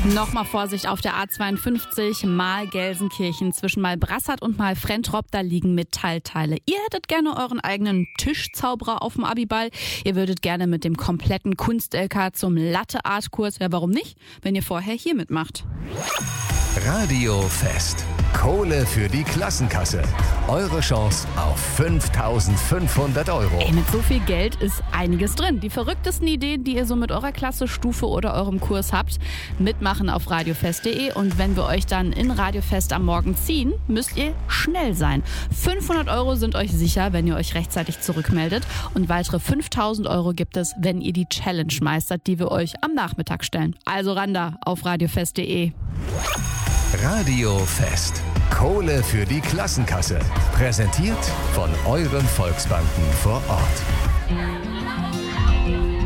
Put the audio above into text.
Nochmal Vorsicht auf der A52 Mahl-Gelsenkirchen zwischen Malbrassat und Malfrentrop, da liegen Metallteile. Ihr hättet gerne euren eigenen Tischzauberer auf dem Abiball. Ihr würdet gerne mit dem kompletten Kunst-LK zum Latte-Art-Kurs. Ja, warum nicht, wenn ihr vorher hier mitmacht? Radio Fest. Kohle für die Klassenkasse. Eure Chance auf 5.500 Euro. Ey, mit so viel Geld ist einiges drin. Die verrücktesten Ideen, die ihr so mit eurer Klasse, Stufe oder eurem Kurs habt, mitmachen auf radiofest.de. Und wenn wir euch dann in Radiofest am Morgen ziehen, müsst ihr schnell sein. 500 Euro sind euch sicher, wenn ihr euch rechtzeitig zurückmeldet. Und weitere 5.000 Euro gibt es, wenn ihr die Challenge meistert, die wir euch am Nachmittag stellen. Also ran da auf radiofest.de. Radio Fest. Kohle für die Klassenkasse. Präsentiert von euren Volksbanken vor Ort.